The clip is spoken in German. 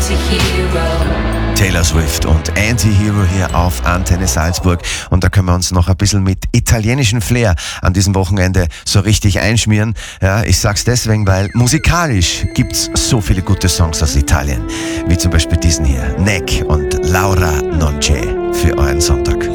Taylor Swift und Anti-Hero hier auf Antenne Salzburg. Und da können wir uns noch ein bisschen mit italienischen Flair an diesem Wochenende so richtig einschmieren. Ja, ich sag's deswegen, weil musikalisch gibt's so viele gute Songs aus Italien. Wie zum Beispiel diesen hier, Neck und Laura Non c'è für euren Sonntag.